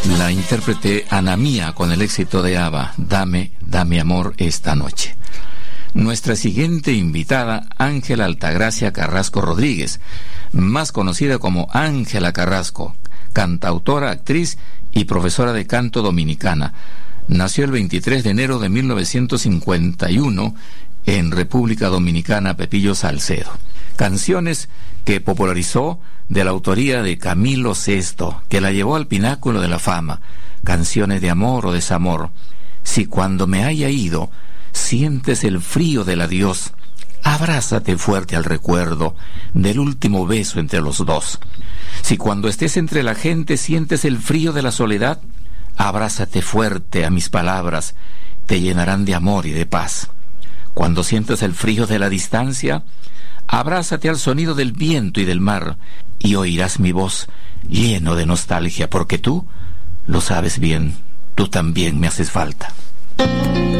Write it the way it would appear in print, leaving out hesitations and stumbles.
La intérprete Ana Mía con el éxito de ABBA, Dame, dame amor esta noche. Nuestra siguiente invitada, Ángela Altagracia Carrasco Rodríguez, más conocida como Ángela Carrasco, cantautora, actriz y profesora de canto dominicana. Nació el 23 de enero de 1951 en República Dominicana, Pepillo Salcedo. Canciones que popularizó de la autoría de Camilo Sesto, que la llevó al pináculo de la fama. Canciones de amor o desamor. Si cuando me haya ido sientes el frío del adiós, abrázate fuerte al recuerdo del último beso entre los dos. Si cuando estés entre la gente sientes el frío de la soledad, abrázate fuerte a mis palabras, te llenarán de amor y de paz. Cuando sientas el frío de la distancia, abrázate al sonido del viento y del mar, y oirás mi voz lleno de nostalgia, porque tú lo sabes bien, tú también me haces falta.